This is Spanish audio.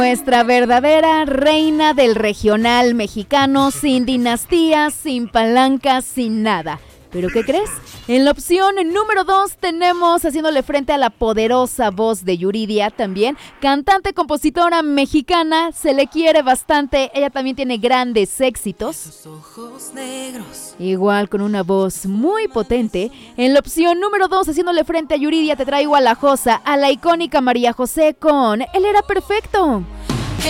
Nuestra verdadera reina del regional mexicano, sin dinastías, sin palancas, sin nada. ¿Pero qué crees? En la opción número 2 tenemos haciéndole frente a la poderosa voz de Yuridia también, cantante, compositora mexicana, se le quiere bastante, ella también tiene grandes éxitos. Igual con una voz muy potente. En la opción número 2 haciéndole frente a Yuridia te traigo a la Josa, a la icónica María José con Él era perfecto.